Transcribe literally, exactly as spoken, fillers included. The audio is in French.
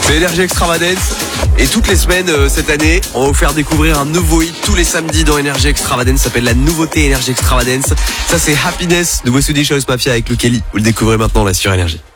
C'est Energy Extravagance. Et toutes les semaines euh, cette année, on va vous faire découvrir un nouveau hit tous les samedis dans Energy Extravagance. Ça s'appelle la nouveauté Energy Extravagance. Ça c'est Happiness, nouveau Swedish House Mafia avec Luke Kelly. Vous le découvrez maintenant là sur Energy.